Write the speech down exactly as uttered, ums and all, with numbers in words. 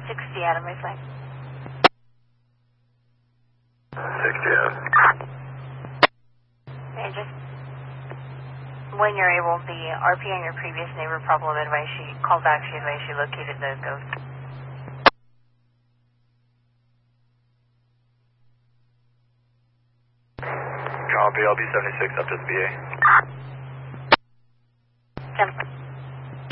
sixty Adam Reflect. sixty Adam. Okay, just when you're able, the R P on your previous neighbor problem advice, she called back, she advised she located the ghost. Copy, L B seventy-six up to the B A. ten